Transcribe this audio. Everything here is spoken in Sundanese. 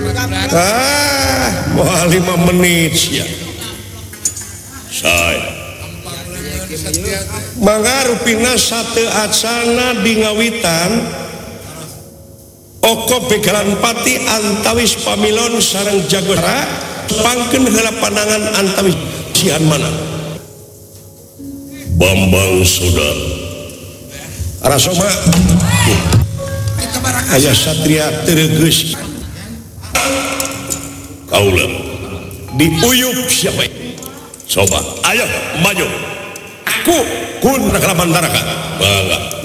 5 menit ya saya mangarupina sate acana di ngawitan oko begalan pati antawis pamilon sareng jagora pangkeun heula pandangan antawis sian mana Bambang Soda Rasoma aya satria teuregeus kaula diuyup siapa coba ayo maju aku kun rakaman daraka bangga